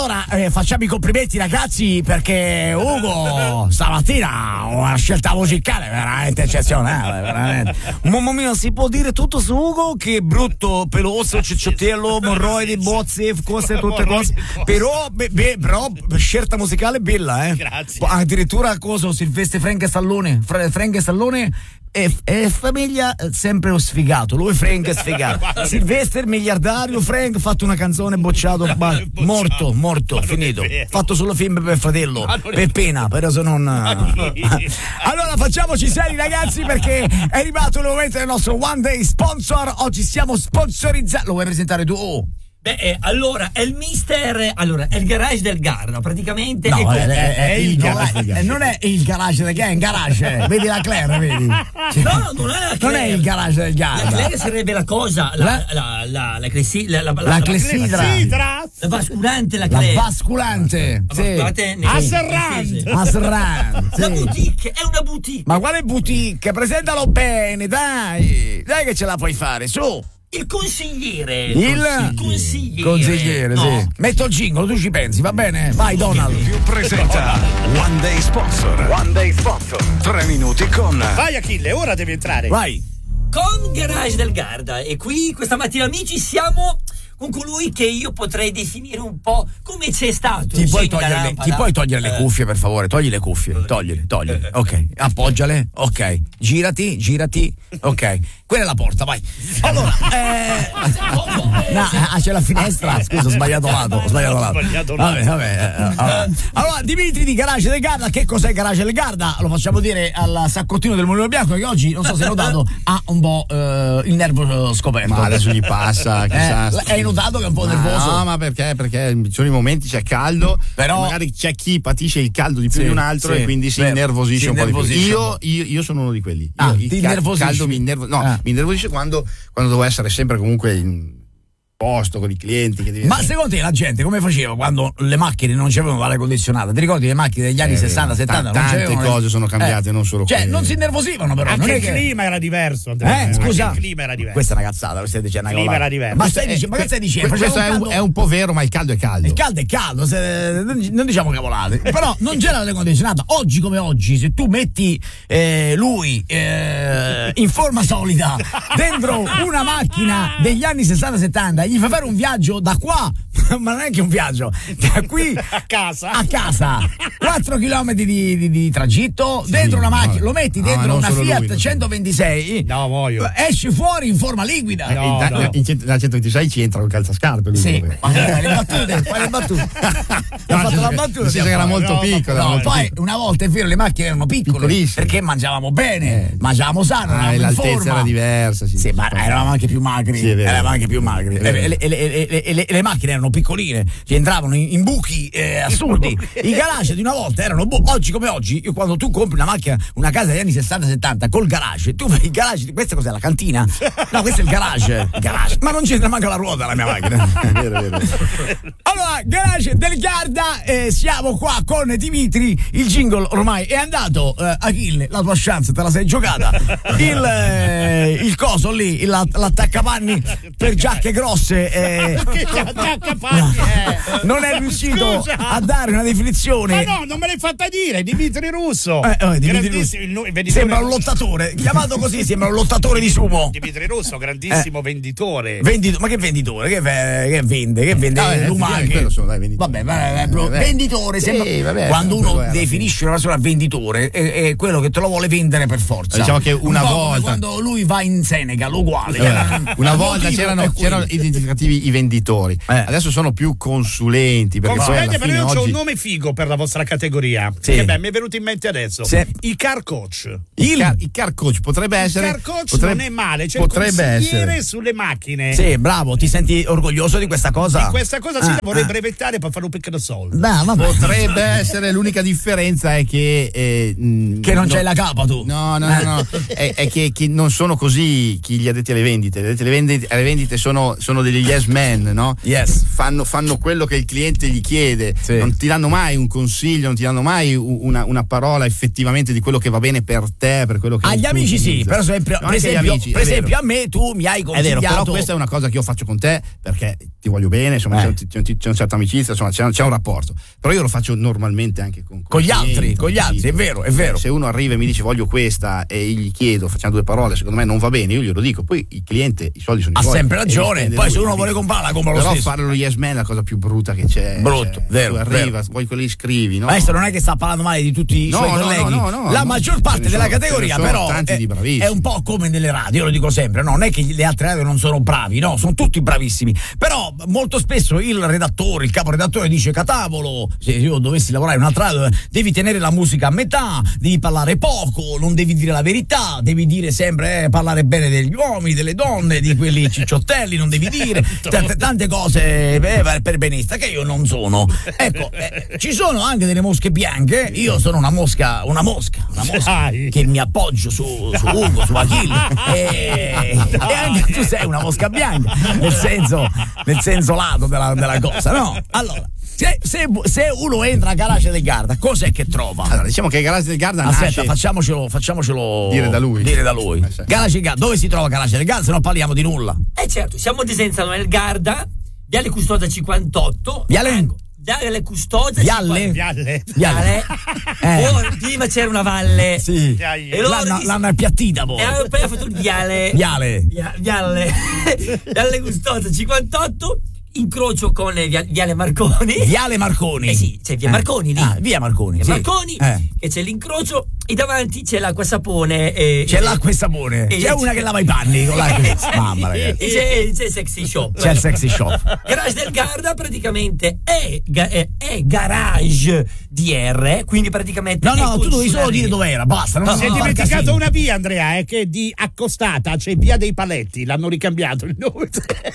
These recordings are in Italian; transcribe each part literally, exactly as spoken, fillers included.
allora eh, facciamo i complimenti ragazzi, perché Ugo stamattina una scelta musicale veramente eccezionale, veramente. Mamma mia, si può dire tutto su Ugo, che è brutto, peloso, cicciottello, morroidi, bozze, cose, tutte cose, però, be, be, però scelta musicale bella, eh. Grazie. Addirittura cosa, Silvestre Frank e Stallone, Fra, Frank e Stallone e, e famiglia sempre sfigato, lui Frank è sfigato. Silvestre miliardario, Frank fatto una canzone bocciato, ma, morto, morto, ma finito, fatto solo film per fratello, per pena, però se non allora facciamoci seri ragazzi, perché è arrivato il momento del nostro One Day Sponsor. Oggi siamo sponsorizzati, lo vuoi presentare tu? Oh. Beh, eh, allora è il mister, allora è il garage del Garda, praticamente. No, è, è, è, è il no, garage, è, è, non è il garage del Garda, è un garage, vedi la Claire, vedi? Cioè, no, non è la Claire. Non è il garage del Garda. La Claire sarebbe la cosa, la la la la la clessi, la, la, la, la clessidra, la basculante, la Claire. La basculante, la sì. basculante Asserrante. Asserrante, la sì. boutique, è una boutique. Ma quale boutique? Presentalo bene, dai, dai che ce la puoi fare, su. Il consigliere. Il, il consigliere. Consigliere, no. sì. Metto il jingle, tu ci pensi, va bene? Vai, Donald. Più presenta One Day Sponsor. One Day Sponsor. Tre minuti con. Vai Achille, ora devi entrare. Vai. Con Garage del Garda. E qui questa mattina, amici, siamo con colui che io potrei definire un po' come c'è stato. Ti puoi togliere, le, ti puoi togliere le cuffie, per favore? Togli le cuffie, togliele, togliele. Ok, appoggiale, ok. Girati, girati, ok. Quella è la porta, vai. Allora, eh... no, ah, c'è la finestra. Scusa, ho sbagliato lato, ho sbagliato lato. Vabbè, vabbè. Eh, allora. allora, Dimitri di Garage del Garda, che cos'è Garage del Garda? Lo facciamo dire al saccottino del Mulino Bianco, che oggi, non so se hai notato, ha un po' eh, il nervo scoperto. Ma adesso gli passa, chissà. Eh, hai notato che è un po' nervoso? No, ma perché? Perché ci sono i momenti, c'è caldo, però magari c'è chi patisce il caldo di più sì, di un altro, sì, e quindi si beh, innervosisce si un po' di più. innervosisce Io, io, io sono uno di quelli. Ah, io, ti il cal- innervosisci? caldo mi innervo- no, ah. mi innervosisce quando, quando devo essere sempre comunque in posto con i clienti. Che devi Ma essere... secondo te la gente come faceva quando le macchine non c'avevano l'aria condizionata? Ti ricordi le macchine degli anni Eh, sessanta settanta? t- tante non cose sono cambiate, non solo Cioè, quelle. non si innervosivano però. Anche non è il che... clima era diverso, Andrea. Eh, scusa. Anche il clima era diverso. Questa è una cazzata, lo stai dicendo. Il clima era diverso. Ma stai dicendo, ma che stai dicendo? Questo è un, è un po' vero, ma il caldo è caldo. Il caldo è caldo, se, non diciamo cavolate. Però non c'era l'aria condizionata. Oggi come oggi, se tu metti eh, lui eh, in forma solida dentro una macchina degli anni sessanta settanta, gli fai fare un viaggio da qua, ma non è che un viaggio, da qui a casa, a casa quattro chilometri di, di, di tragitto, sì, dentro una macchina, no, lo metti no, dentro una Fiat lui, centoventisei, no, voglio. esce fuori in forma liquida. Eh, no, da, no. In, da centoventisei ci entra un calzascarpe lui. Sì, ma le battute, fai le battute. Ho fatto la battuta. Sì, era molto no, piccola. No, molto poi piccola. una volta è vero, le macchine erano piccole, piccolissime, perché mangiavamo bene, eh. mangiavamo sano, Ah, eravamo in l'altezza forma. era diversa, sì, sì, ma eravamo anche più magri, sì, vero, eravamo anche più magri. vero. E le, le, le, le, le, le macchine erano piccoline, ci entravano in, in buchi eh, assurdi. I garage di una volta erano bu- oggi come oggi, io quando tu compri una macchina, una casa degli anni sessanta settanta col garage, tu fai il garage, questa cos'è, la cantina? No, questo è il garage, il garage. Ma non c'entra manco la ruota la mia macchina. vero, vero. Allora, Garage del Garda, eh, siamo qua con Dimitri, il jingle ormai è andato, eh, Achille, la tua chance te la sei giocata, il, eh, il coso lì, il, l'attaccapanni per giacche grosse, eh, attaccapanni, eh. non è riuscito Scusa. a dare una definizione. Ma no, non me l'hai fatta dire, Dimitri Russo. Eh, oh, Dimitri grandissimo, Russo. il venditore. Sembra un lottatore, chiamato così, sembra un lottatore di sumo. Dimitri Russo, grandissimo Eh. venditore. Vendito, ma che venditore? Che, ve- che vende? Che vende? No, eh, lumache? quello sono, dai, venditore. Vabbè, vabbè, bro, Vabbè. venditore Sì, sembra, vabbè, quando uno quello è alla definisce una persona venditore è, è quello che te lo vuole vendere per forza. Diciamo che una Un po' come volta- quando lui va in Senegal uguale. Eh, una volta motivo c'erano, è quello. c'erano identificativi i venditori, Eh. adesso sono più consulenti, perché poi alla Consulente, però fine io ho oggi un nome figo per la vostra categoria. Sì. Che beh, mi è venuto in mente adesso. Sì. Il car coach. il, car, il car coach potrebbe essere Il car coach potrebbe, non è male, cioè potrebbe il consigliere essere sulle macchine. Sì, bravo, ti senti orgoglioso di questa cosa? Di questa cosa sì, Ah, la vorrei ah. brevettare per fare un piccolo soldo. Beh, vabbè. potrebbe essere, l'unica differenza è che eh, mh, Che non no- c'hai la capa tu. No, no, no, no. è, è che, che non sono così chi gli addetti alle vendite. Gli addetti alle vendite, alle vendite sono, sono degli yes men, no? Yes. fanno, fanno quello che il cliente gli chiede, sì. non ti danno mai un consiglio, non ti danno mai una, una parola effettivamente di quello che va bene per te, per quello che agli amici sì, per esempio, no, per esempio, amici, per esempio a me tu mi hai consigliato. È vero, però questa è una cosa che io faccio con te perché ti voglio bene, insomma, eh. c'è, c'è, c'è una certa amicizia, insomma, c'è, c'è un rapporto. Però io lo faccio normalmente anche con, con, con gli clienti, altri, con gli altri, è vero, è vero. Se uno arriva e mi dice voglio questa e gli chiedo, facciamo due parole, secondo me non va bene, io glielo dico, poi il cliente i soldi sono i ha suoi. sempre ragione, poi se uno vuole comprarla compra lo però stesso. fare lo yes man è la cosa più brutta che c'è. Brutto, cioè, vero, tu arriva, vero. poi quelli scrivi, no? Maestro non è che sta parlando male di tutti i No, suoi no, colleghi, no, no, no, la no, maggior parte ce ne della sono- categoria ce ne sono però tanti è, di bravissimi. è un po' come nelle radio, io lo dico sempre, no, non è che le altre radio non sono bravi, no, sono tutti bravissimi, però molto spesso il redattore, il caporedattore dice catavolo, se io dovessi lavorare in un'altra radio devi tenere la musica a metà, devi parlare poco, non devi dire la verità, devi dire sempre eh, parlare bene degli uomini, delle donne, di quelli cicciottelli, non devi dire tante, tante cose eh, per benista che io non sono. Ecco, eh, ci sono anche delle mosche bianche, io sono una mosca, una mosca, una mosca Dai. che mi appoggio su, su Ugo, su Achille e, e anche tu sei una mosca bianca, nel senso, nel senso lato della, della cosa, no? Allora, se, se, se uno entra a Garage del Garda, cos'è che trova? Allora, diciamo che il Garage del Garda Aspetta, nasce facciamocelo, facciamocelo Dire da lui. Dire da lui. Eh, sì. Garage del Garda, dove si trova Garage del Garda? Se non parliamo di nulla. Eh certo, siamo a Desenzano nel Garda, Viale Custodia cinquantotto. Viale? Viale Custodia Viale? Viale. Viale. Eh. Oh, prima c'era una valle. Sì. E loro L'hanno, dis- l'hanno appiattita poi. E hanno appena fatto il viale. Viale. Via- Viale. Viale Custodia cinquantotto. Incrocio con via- Viale Marconi. Viale Marconi. Eh sì, c'è via Marconi lì. Ah, via Marconi. Via sì. Marconi, Eh. che c'è l'incrocio, e davanti c'è l'acqua e sapone. E, C'è e- l'acqua e sapone. e- C'è una che lava i panni con l'acqua. Mamma ragazzi. E c'è, c'è il sexy shop. C'è il sexy shop. Garage del Garda praticamente è, ga- è, è garage D R, quindi praticamente No, è no, tu dovevi solo consulenza. dire dov'era, basta. Non No, Si è non far dimenticato casino. una via, Andrea, eh, che è di accostata, c'è via dei Paletti, l'hanno ricambiato il nome.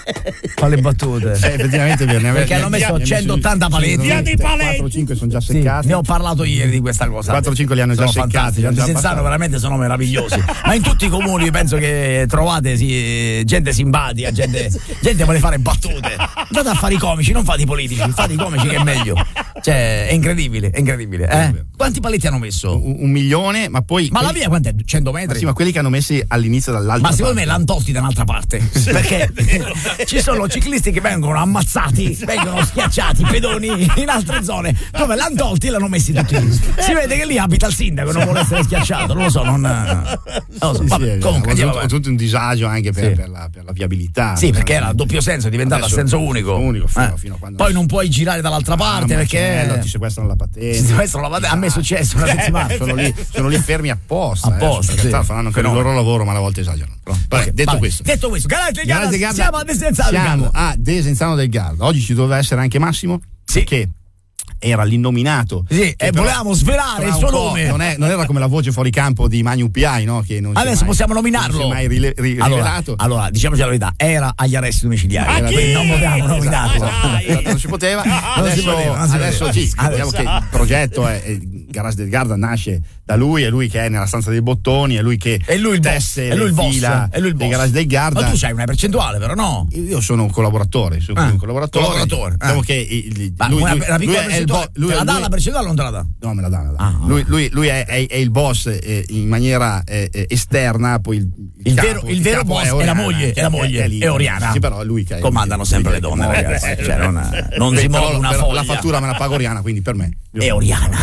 Fa le battute. Sì, effettivamente è vero, ne ave- Perché hanno ne- messo ne- ne- centottanta sì, paletti. Via dei Paletti. quattro o cinque sono già Sì, seccati. ne ho parlato ieri di questa cosa. quattro o cinque li hanno già Sono seccati, fantastici, li hanno già Senzano passati. veramente sono meravigliosi. Ma in tutti i comuni penso che trovate sì, gente simpatica, gente, gente vuole fare battute. Andate a fare i comici, non fate i politici, fate i comici che è meglio. Cioè, è incredibile, è incredibile. Eh? Quanti paletti hanno messo? Un, un milione, ma poi Ma la quelli- via quant'è? cento ma metri? sì, ma quelli che hanno messi all'inizio dall'altra Ma secondo me parte. l'hanno tolti da un'altra parte. Perché ci sono ciclisti che vengono ammazzati, vengono schiacciati, pedoni in altre zone dove l'hanno tolti e l'hanno messi tutti lì. Si vede che lì abita il sindaco, non vuole essere schiacciato, non lo so, non, non lo so. Sì, Vabbè, sì, comunque ho andiamo tutto, ho avanti. tutto un disagio anche per, Sì. per la, per la viabilità. Sì, perché era a doppio senso, è diventato a Adesso senso è unico. unico fino- Eh. fino a quando- Poi non puoi girare dall'altra parte Ah, perché macello, ti sequestrano la patente. Sì, questo lo vado- a me è successo una settimana. sono, lì, sono lì fermi apposta. Apposta, eh, perché sì. sta- faranno anche il Fenomeno. loro lavoro, ma alla volta esagerano. Vabbè, Ok, detto vabbè. questo. Detto questo, Garage del Garage del Garda, Garda, siamo a Desenzano del siamo Garda. a Desenzano del Garda. Oggi ci doveva essere anche Massimo, Sì. che era l'innominato. Sì, che e però- volevamo svelare però il un suo po' nome. Non, è- non era come la voce fuori campo di Magni U P I, no? Che non si è Adesso mai- possiamo nominarlo. Non si è mai rile- ri- allora, rivelato. allora, diciamoci la verità, era agli arresti domiciliari. Ah, Era- chi? quindi non potevamo nominarlo. Dai. Esatto, non si poteva. Non Adesso, si poteva, non si adesso poteva. sì, Adesso. diciamo che il progetto è, è il Garage del Garda nasce da lui, è lui che è nella stanza dei bottoni, è lui che È lui il boss, tesse è lui il le boss, fila è lui il dei boss. Garage del Garda. Ma tu c'hai una percentuale, però no? Io sono un collaboratore, sono Ah, un collaboratore. collaboratore, ah. Diciamo che il- il- Ma lui, una, lui- una lui piccola è il percentuale. bo- lui te è- la dà lui- la percentuale o non te la dà? No, me la dà, me la dà. Ah, lui, lui- lui è, è- è il boss eh, in maniera eh, eh, esterna, poi il, Il capo- vero, il vero capo boss è, la Oriana, moglie, è la moglie, lì. è Oriana. Sì, però è lui che è- comandano lui sempre che- le donne, che muove. ragazzi. Cioè, non, non Beh, si però- muove una però foglia. La fattura me la paga Oriana, quindi per me. È Oriana.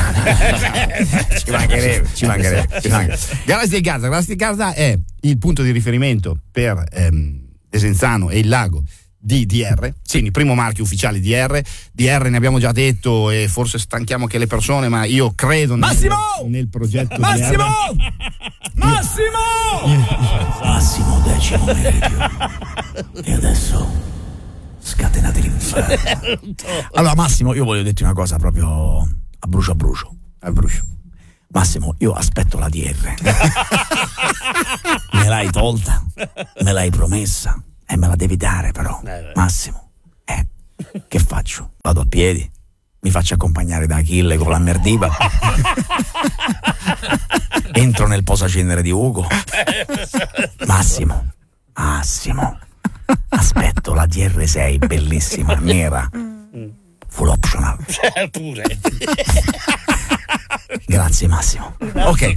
ci mancherebbe, ci mancherebbe. Ci mancherebbe. Garage del Garda. Garage del Garda è il punto di riferimento per ehm, Desenzano e il lago di D R, quindi primo marchio ufficiale D R. D R ne abbiamo già detto e forse stanchiamo anche le persone, ma io credo nel, Massimo! nel progetto Massimo! D R. Massimo! Massimo decimo meridio. E adesso scatenate l'inferno. Allora Massimo, io voglio dirti una cosa proprio a brucio a brucio. A brucio. Massimo, io aspetto la D R. Me l'hai tolta, me l'hai promessa e me la devi dare però. Massimo, eh, che faccio? Vado a piedi? Mi faccio accompagnare da Achille con la merdiva? Entro nel posacenere di Ugo? Massimo, Massimo, Aspetto la D R sei, bellissima, nera, full optional. Pure. Grazie Massimo. Ok.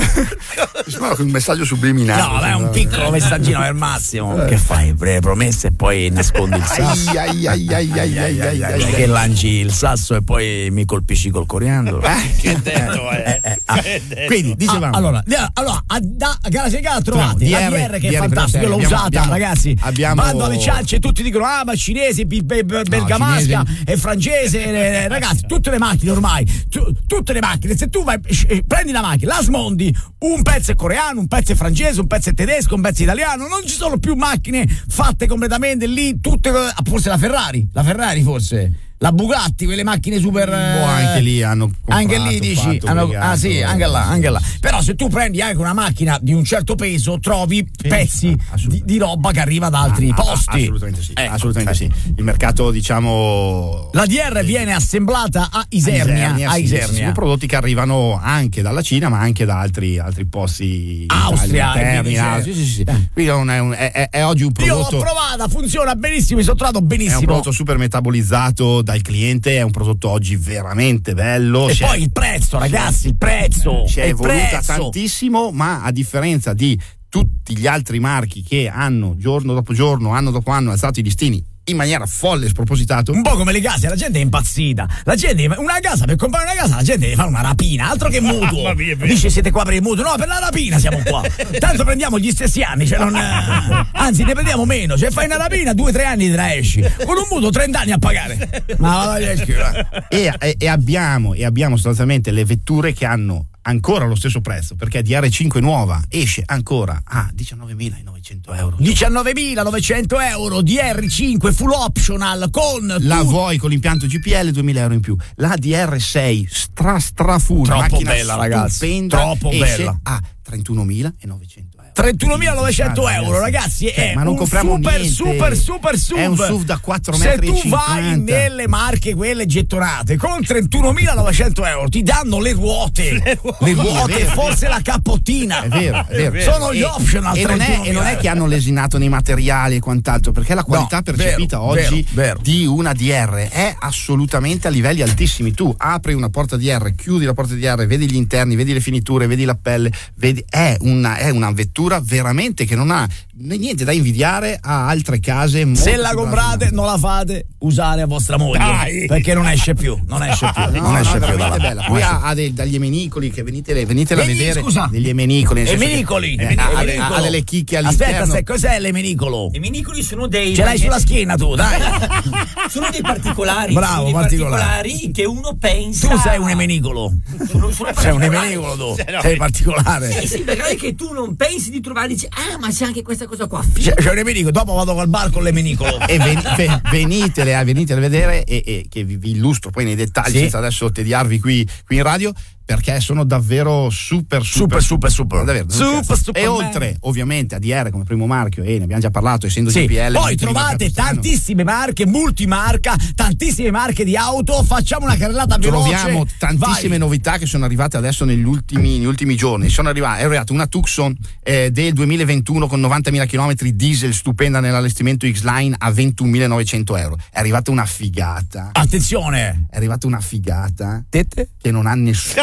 Sembra un messaggio subliminale. No, è un piccolo messaggino per Massimo. Che fai? Le promesse e poi nascondi il sasso. Ai, ai, ai, ai, ai, ai, ai, Che lanci il sasso e poi mi colpisci col coriandolo. Che detto è. Eh, ah. Quindi dicevamo. Ah, allora, allora a, da Garage Gala trovate No, la D R, D R che D R è fantastica, io l'ho abbiamo- usata, abbiamo- ragazzi. abbiamo- Vado alle ciance, tutti dicono ah ma cinese, bi- be- be- bergamasca, cinese. è francese, eh, ragazzi, tutte le macchine ormai, tu- tutte le macchine, se tu vai, eh, prendi la macchina, la smondi, un pezzo è coreano, un pezzo è francese, un pezzo è tedesco, un pezzo è italiano, non ci sono più macchine fatte completamente lì, tutte, ah, forse la Ferrari, la Ferrari forse. La Bugatti, quelle macchine super. Boh, anche lì hanno Anche comprato, lì dici. fatto, hanno- obbligato, ah sì, anche là, sì, anche là. sì. Però se tu prendi anche una macchina di un certo peso, trovi pezzi di, di roba che arriva da altri Ah, ah, posti. assolutamente sì, Ecco, assolutamente sì. Il mercato, diciamo. La D R viene assemblata a Isernia. A sì, Isernia. sì, sono prodotti che arrivano anche dalla Cina, ma anche da altri, altri posti. in Austria, Italia, interni, quindi ah, c'è- sì, sì, sì. Quindi è, un- è un- è- è- è oggi un Io l'ho prodotto. provata, funziona benissimo, mi sono trovato È un benissimo. prodotto super metabolizzato dal cliente, è un prodotto oggi veramente bello. E si è- poi il prezzo, ragazzi, il prezzo. si è il evoluta prezzo. tantissimo, ma a differenza di tutti gli altri marchi che hanno giorno dopo giorno, anno dopo anno alzato i listini in maniera folle e spropositato. Un po' come le case, la gente è impazzita. La gente, una casa, per comprare una casa, la gente deve fare una rapina, altro che mutuo. Mamma mia, Dice siete qua per il mutuo, no, per la rapina siamo qua. Tanto prendiamo gli stessi anni, cioè non, eh, anzi ne prendiamo meno, cioè fai una rapina, due o tre anni te la esci. Con un mutuo trenta anni a pagare. Ma vai a scrivere. E, e- e abbiamo, e abbiamo sostanzialmente le vetture che hanno ancora lo stesso prezzo, perché D R cinque nuova esce ancora a diciannovemilanovecento euro. diciannovemilanovecento euro, D R cinque full optional con La tut- vuoi con l'impianto G P L duemila euro in più. La D R sei stra stra full, Troppo macchina bella, ragazzi, stupenda, troppo esce bella. a trentunomilanovecento euro. trentunomilanovecento euro, ragazzi, Cioè, è ma non un compriamo super, niente. super, super, super. È un S U V da quattro Se metri e tu vai cinquanta. nelle marche quelle gettonate con trentunomilanovecento euro ti danno le ruote, le ruote, ruote, e è vero, forse la cappottina. È vero, è vero. Sono gli E- optional e non, è, e non è che hanno lesinato nei materiali e quant'altro, perché la qualità No, percepita vero, oggi vero, vero. di una D R è assolutamente a livelli altissimi. Tu apri una porta D R, chiudi la porta D R, vedi gli interni, vedi le finiture, vedi la pelle, vedi, è una, è una vettura veramente che non ha niente da invidiare a altre case. molto Se la più comprate bravi. non la fate usare a vostra moglie. Dai. Perché non esce più, non esce più, No, non no, esce è più veramente dalla- bella. non Poi esce ha, ha dei- dagli emenicoli che venitele, venitela a Veni- vedere. scusa. Degli emenicoli. nel senso che- Emenicoli, eh, ha, ha- emenicolo. ha delle chicche Aspetta, all'interno. aspetta, cos'è l'emenicolo? I minicoli sono dei. Ce l'hai sulla schiena tu, dai. Sono dei particolari. Bravo, sono dei particolari. particolari che uno pensa. Tu sei un emenicolo. Sono, sono Sei un particolari. emenicolo tu. Sei particolare. Sì, sì, magari che tu non pensi di trovare, dici, ah, ma c'è anche questa cosa qua. C'è, c'è un emenicolo, dopo vado al bar con l'emenicolo. E ven- ve- venitele, a, venitele a vedere e, e che vi, vi illustro poi nei dettagli Sì. senza adesso tediarvi qui, qui in radio, perché sono davvero super Super, super, super. davvero, non Super, scherzo. super e man. oltre ovviamente a D R come primo marchio, e ne abbiamo già parlato, essendo Sì, G P L poi il trovate mercato strano, tantissime marche, multimarca, tantissime marche di auto. Facciamo una carrellata veloce. troviamo tantissime Vai. novità che sono arrivate adesso negli ultimi, negli ultimi giorni. Sono arrivate, è arrivata una Tucson eh, del duemilaventuno con novantamila chilometri diesel, stupenda nell'allestimento X-Line a ventunomilanovecento euro. È arrivata una figata. Attenzione. È arrivata una figata Tette? che non ha nessuno.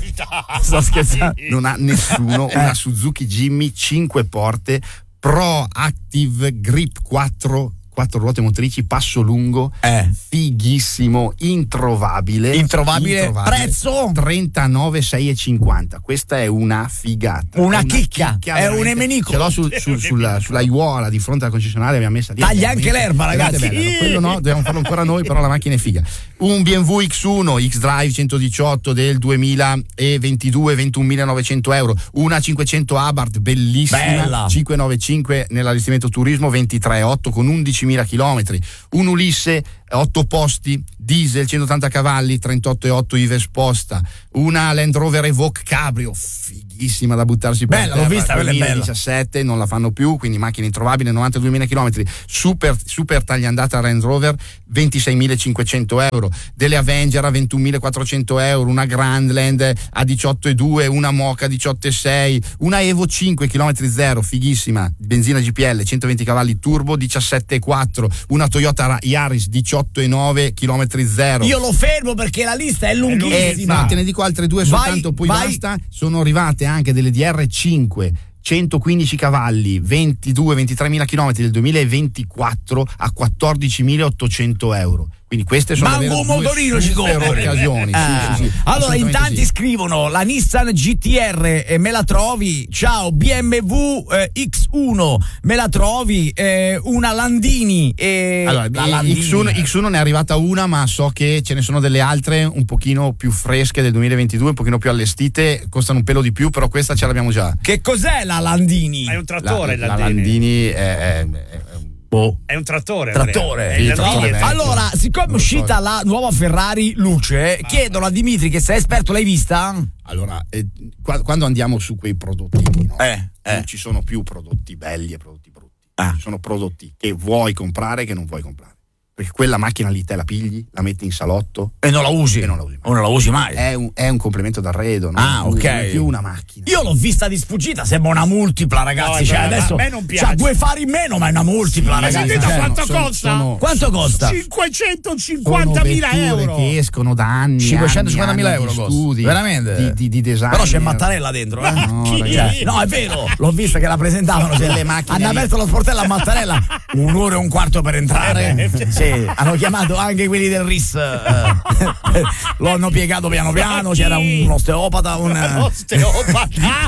Sto scherzando. Non ha nessuno. Una Suzuki Jimmy cinque porte Pro Active Grip quattro, quattro ruote motrici, passo lungo, Eh. fighissimo, introvabile. Introvabile. Prezzo? trentanove,seicentocinquanta. Questa è una figata. Una È chicca, è veramente. un emenicolo. Ce l'ho su, su- sulla, sulla aiuola di fronte alla concessionaria, abbiamo messa lì. Taglia Veramente- anche l'erba, veramente ragazzi. bella. Quello no, dobbiamo farlo ancora noi, però la macchina è figa. Un B M W X uno X-Drive centodiciotto del duemilaventidue, ventunomilanovecento euro. Una cinquecento Abarth bellissima, Bella. cinquecentonovantacinque nell'allestimento turismo, ventitré virgola otto con undicimila chilometri. Un Ulisse otto posti diesel centottanta cavalli, trentotto virgola otto I V E esposta, una Land Rover Evoque Cabrio fighissima da buttarsi per bella, terra, l'ho vista, quella è bella. duemiladiciassette, non la fanno più, quindi macchina introvabile, novantaduemila chilometri, super, super tagliandata Land Rover, ventiseimilacinquecento euro, delle Avenger a ventunomilaquattrocento euro, una Grandland a diciotto virgola due, una Mocha a diciotto virgola sei, una Evo cinque chilometri zero, fighissima, benzina G P L, centoventi cavalli turbo, diciassette virgola quattro, una Toyota Yaris diciotto virgola nove chilometri zero. Io lo fermo perché la lista è lunghissima. Eh, no, te ne dico altre due vai, soltanto, poi vai. basta. Sono arrivate anche delle D R cinque centoquindici cavalli, ventidue ventitremila chilometri del duemilaventiquattro a quattordicimilaottocento euro. Quindi queste sono Manco un motorino ci super compri. occasioni. Ah. Sì, sì, sì, allora, in tanti sì. scrivono la Nissan G T R, eh, me la trovi? Ciao, B M W eh, X uno, me la trovi? Eh, una Landini. Eh, Allora, la Landini. X uno, X uno ne è arrivata una, ma so che ce ne sono delle altre un pochino più fresche del duemilaventidue, un pochino più allestite, costano un pelo di più, però questa ce l'abbiamo già. Che cos'è la Landini? È un trattore, la, la, la Landini è, è, è Boh. È un trattore. Trattore. È il Sì, Landini trattore è- vecchio. Allora, siccome è uscita la nuova Ferrari Luce, chiedono a Dimitri, che sei esperto, l'hai vista? Allora, eh, qua- quando andiamo su quei prodotti, no? Eh, eh. Non ci sono più prodotti belli e prodotti brutti. Ah. Ci sono prodotti che vuoi comprare e che non vuoi comprare. Perché quella macchina lì te la pigli, la metti in salotto E non la usi? e non la usi mai. O non la usi mai? È un, è un complemento d'arredo, no? Ah, ok. Non è più una macchina. Io l'ho vista di sfuggita, sembra una multipla, ragazzi. No, cioè, no, adesso a me non piace. c'ha due fari in meno, ma è una multipla, Hai ragazzi. sentito Cioè, quanto sono- costa? sono- quanto costa? cinquecentocinquantamila Sono vetture euro. che escono da anni, cinquecentocinquantamila anni, euro anni di costa. studi, Veramente? di, di, di design. Però c'è Mattarella dentro, eh? No, Chi? ragazzi. No, è vero, l'ho vista che la presentavano. Delle Sì. macchine Hanno lì. aperto lo sportello a Mattarella, un'ora e un quarto per entrare. Sì, hanno chiamato anche quelli del R I S. eh. Lo hanno piegato piano piano. C'era un osteopata, un. Osteopata.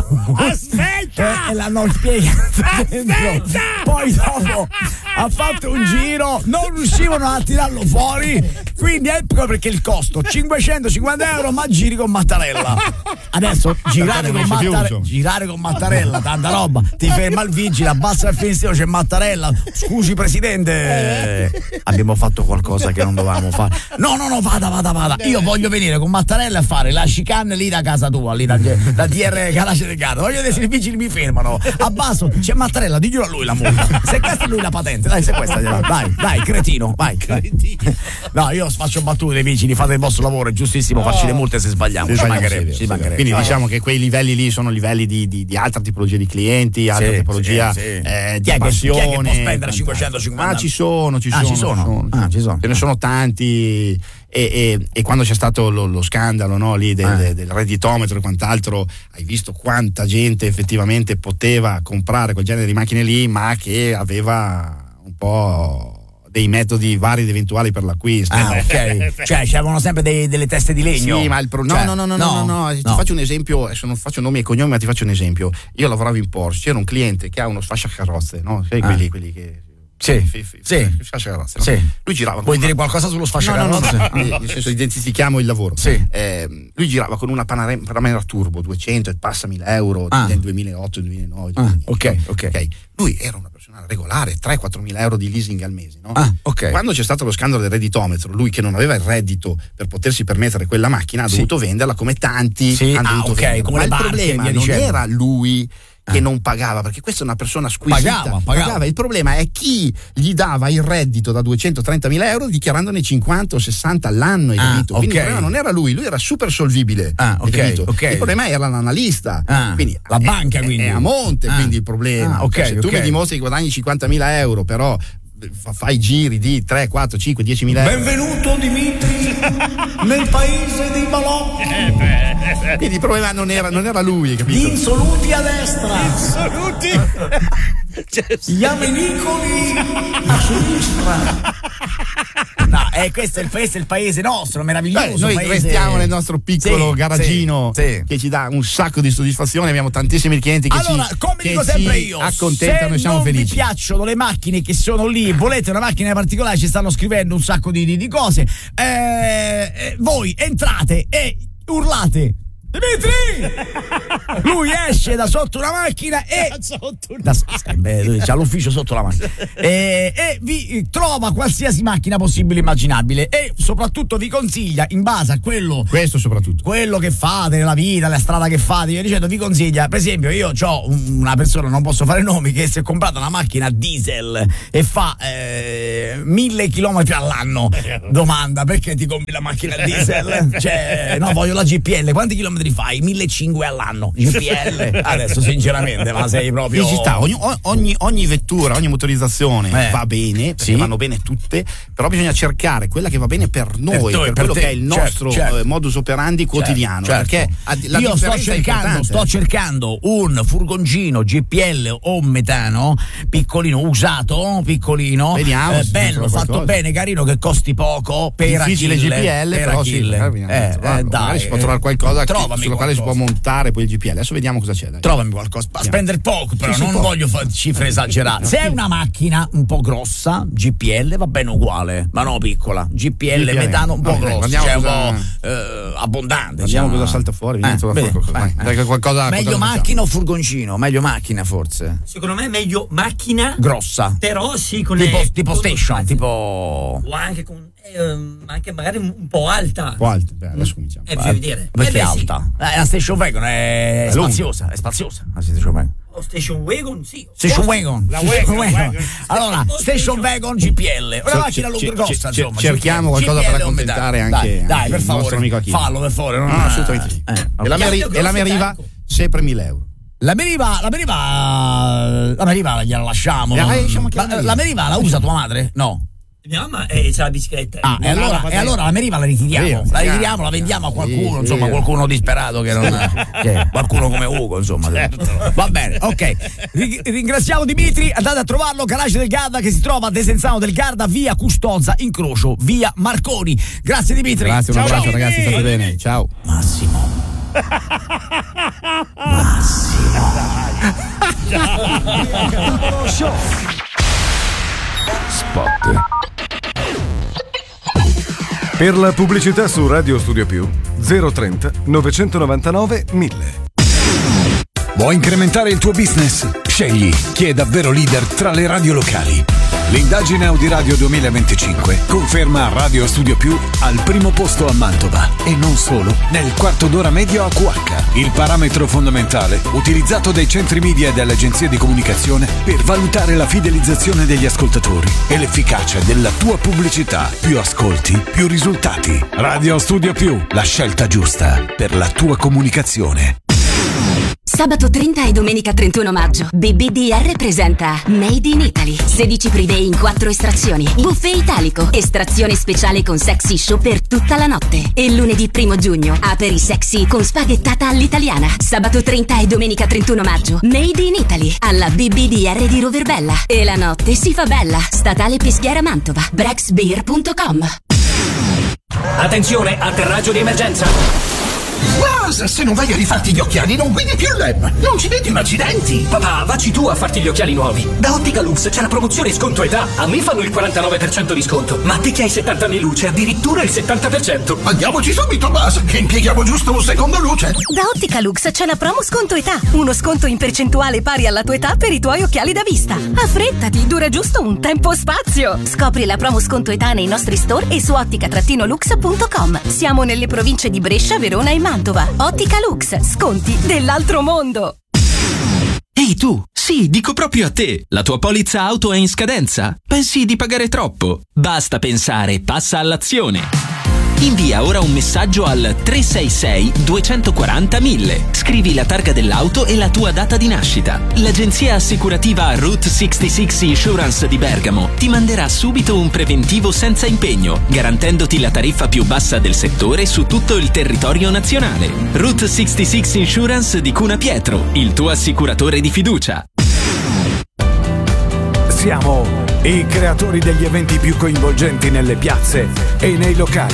Aspetta. Eh, e l'hanno spiegato dentro. Aspetta! Poi dopo ha fatto un giro, non riuscivano a tirarlo fuori, quindi ecco perché il costo cinquecentocinquanta euro, ma giri con Mattarella. Adesso girare con, non esce più, Mattare- insomma. girare con Mattarella, tanta roba, ti ferma il vigile, abbassa il finestrino, c'è Mattarella, scusi presidente, abbiamo fatto qualcosa che non dovevamo fare. No, no, no, vada, vada, vada, io voglio venire con Mattarella a fare la chicane lì da casa tua, lì da, da D R Calace del Garda, voglio vedere se i vigili mi fermano, abbasso, c'è Mattarella, diglielo a lui la multa, se questa è lui la patente, dai, se questa gliela, dai, dai, cretino, vai, vai. No, io faccio battute dei vigili, fate il vostro lavoro, è giustissimo farci le multe se sbagliamo, ci mancherebbe, ci mancherebbe. Quindi diciamo che quei livelli lì sono livelli di, di, di altra tipologia di clienti, altra Sì, tipologia sì, sì. eh, Chi è di che- chi è che passione. può spendere cinquecentocinquanta? Ah, ci sono, ci Ah, sono, ci sono? Ah, ci sono. Ce ne sono tanti. E, e, e quando c'è stato lo, lo scandalo, no, lì del, Eh. del redditometro e quant'altro, hai visto quanta gente effettivamente poteva comprare quel genere di macchine lì, ma che aveva un po' dei metodi vari ed eventuali per l'acquisto. Ah, ok. Cioè, c'erano sempre dei- delle teste di legno. Sì, ma il pro- no, Cioè, no, no, no, no, no, ti faccio un esempio, adesso non faccio nomi e cognomi, ma ti faccio un esempio. Io lavoravo in Porsche, c'era un cliente che ha uno sfasciacarrozze, no? Sai, Ah. quelli, quelli che Sì, fi- fi- sì. sfasciacarrozze, no? Sì. Lui girava Vuoi con dire una- qualcosa sullo No, no, sfasciacarrozze? no, no, nel senso identifichiamo il lavoro. Sì. Eh, lui girava con una Panare- Panamera Turbo duecento e passa mille euro Ah. nel duemilaotto duemilanove. Ah, duemiladieci, ok, ok. Lui era una persona regolare, tre quattro mila euro di leasing al mese, no? Ah, ok. Quando c'è stato lo scandalo del redditometro, lui che non aveva il reddito per potersi permettere quella macchina ha Sì. dovuto venderla come tanti Sì, hanno ah, dovuto ok, venderla. come Ma le il barche, problema via non dicendo. era lui che non pagava, perché questa è una persona squisita. Pagava, pagava. Il problema è chi gli dava il reddito da duecentotrentamila euro dichiarandone cinquanta o sessanta all'anno, hai Ah, capito? Quindi ok. il problema non era lui, lui era super solvibile. Ah, hai ok, capito? ok. Il problema era l'analista. Ah, quindi la è- banca, è, quindi. È a monte, Ah. quindi il problema. Ah, ok, Cioè, se tu ok. mi dimostri che guadagni cinquantamila euro, però fa- fai giri di tre, quattro, cinque, diecimila euro. Benvenuto Dimitri nel paese dei balocchi, Quindi il problema non era, non era lui, hai capito? insoluti a destra, Saluti. gli amenicoli a sinistra. No, eh, questo, è il, questo è il paese nostro, meraviglioso. Beh, noi paese... restiamo nel nostro piccolo Sì, garagino sì, sì. che ci dà un sacco di soddisfazione. Abbiamo tantissimi clienti che Allora, ci, come che dico ci sempre io, accontentano se e siamo non felici. vi piacciono le macchine che sono lì, volete una macchina in particolare, ci stanno scrivendo un sacco di, di, di cose, eh, eh, voi entrate e urlate Dimitri! Lui esce da sotto una macchina e da, beh, c'ha l'ufficio sotto la macchina e, e vi trova qualsiasi macchina possibile e immaginabile e soprattutto vi consiglia, in base a quello questo soprattutto quello che fate nella vita, la strada che fate, via dicendo, vi consiglia. Per esempio, io ho una persona, non posso fare nomi, che si è comprata una macchina diesel e fa eh, mille chilometri all'anno. Domanda: perché ti compri la macchina diesel? Cioè, no, voglio la G P L. Quanti chilometri fai? millecinquecento all'anno. G P L? Adesso sinceramente, ma sei proprio ci sta, ogni, ogni, ogni vettura, ogni motorizzazione eh. va bene, perché sì. vanno bene tutte, però bisogna cercare quella che va bene per noi, per, per quello te. che è il nostro certo, certo. modus operandi quotidiano, certo, certo. perché la io sto cercando, sto cercando un furgoncino G P L o metano piccolino, usato, piccolino, vediamo, eh, bello, fatto qualcosa. bene, carino, che costi poco, per difficile G P L, per però sì, eh, eh, dai, si può trovare qualcosa che, sulla qualcosa. quale si può montare poi il G P L. Adesso vediamo cosa c'è, dai. Trovami qualcosa, a spendere poco, però sì, non può. voglio fare cifre esagerate. Se è una macchina un po' grossa, G P L va bene uguale, ma no piccola. G P L, G P L metano un po' no, grosso, cioè un po' eh, abbondante. Vediamo diciamo. cosa salta fuori. Eh, vedi, qualcosa, vai, dai, qualcosa, meglio macchina o furgoncino? Meglio macchina forse. Secondo me è meglio macchina grossa. Però sì, con tipo, le, tipo con station, tipo o anche con eh, anche magari un po' alta. Un po' alta, beh, adesso cominciamo. È più vedere. Perché eh è alta? Sì. Eh, la station wagon è, è spaziosa, è spaziosa. La station wagon. O station wagon, sì. Station o wagon. La wagon, wagon. wagon. Allora, station wagon G P L. Una macchina lunga grossa, insomma. Cerchiamo qualcosa per accontentare anche, dai, anche dai, per il favore, nostro amico Achille. Fallo per favore. Non no, assolutamente sì. Eh, e la Meriva, e la Meriva sempre mille euro. La Meriva, la Meriva, la Meriva gliela lasciamo. La, no? la, la Meriva la usa tua madre? No. Mia mamma eh, c'ha la bicicletta. Ah, e allora, e allora la Meriva la ritiriamo, Meriva, la ritiriamo, la vendiamo a qualcuno, sì, insomma, sì. qualcuno disperato che non che, qualcuno come Ugo, insomma. Certo. Va bene, ok. Ringraziamo Dimitri, andate a trovarlo, Garage del Garda che si trova a Desenzano del Garda, via Custoza, incrocio, via Marconi. Grazie Dimitri. Grazie, un abbraccio ragazzi, state bene. Ciao. Massimo. Massimo. Spot. Per la pubblicità su Radio Studio Più zero trenta novecentonovantanove mille. Vuoi incrementare il tuo business? Scegli chi è davvero leader tra le radio locali. L'indagine Audiradio duemilaventicinque conferma Radio Studio Più al primo posto a Mantova e non solo, nel quarto d'ora medio a Q H, il parametro fondamentale utilizzato dai centri media e dalle agenzie di comunicazione per valutare la fidelizzazione degli ascoltatori e l'efficacia della tua pubblicità. Più ascolti, più risultati. Radio Studio Più, la scelta giusta per la tua comunicazione. Sabato trenta e domenica trentuno maggio B B D R presenta Made in Italy. sedici pre-day in quattro estrazioni. Buffet italico. Estrazione speciale con sexy show per tutta la notte. E lunedì primo giugno aperi sexy con spaghettata all'italiana. Sabato trenta e domenica trentuno maggio Made in Italy alla B B D R di Roverbella. E la notte si fa bella. Statale Peschiera Mantova. Brexbeer punto com. Attenzione, atterraggio di emergenza. Cosa? Se non vai a rifarti gli occhiali non guidi più l'E M. Non ci vedi un accidenti. Papà, vacci tu a farti gli occhiali nuovi. Da Ottica Lux c'è la promozione sconto età. A me fanno il quarantanove per cento di sconto, ma a te che hai settanta anni luce addirittura il settanta per cento. Andiamoci subito, Bas, che impieghiamo giusto un secondo luce. Da Ottica Lux c'è la promo sconto età. Uno sconto in percentuale pari alla tua età per i tuoi occhiali da vista. Affrettati, dura giusto un tempo spazio. Scopri la promo sconto età nei nostri store e su ottica lux punto com. Siamo nelle province di Brescia, Verona e Mantova. Ottica Lux, sconti dell'altro mondo. Ehi tu, sì, dico proprio a te. La tua polizza auto è in scadenza? Pensi di pagare troppo? Basta pensare, passa all'azione. Invia ora un messaggio al tre sei sei due quattro zero mille. Scrivi la targa dell'auto e la tua data di nascita. L'agenzia assicurativa Route sessantasei Insurance di Bergamo ti manderà subito un preventivo senza impegno, garantendoti la tariffa più bassa del settore su tutto il territorio nazionale. Route sessantasei Insurance di Cuna Pietro, il tuo assicuratore di fiducia. Siamo i creatori degli eventi più coinvolgenti nelle piazze e nei locali.